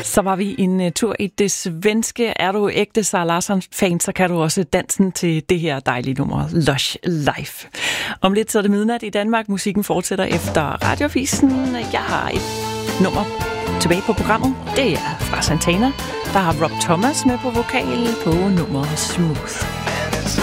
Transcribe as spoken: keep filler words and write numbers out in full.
Så var vi en uh, tur i det svenske. Er du ægte Zara Larsson-fan, så kan du også dansen til det her dejlige nummer, Lush Life. Om lidt så er det midnat i Danmark. Musikken fortsætter efter Radioavisen. Jeg har et nummer tilbage på programmet. Det er fra Santana. Der har Rob Thomas med på vokal på nummeret Smooth.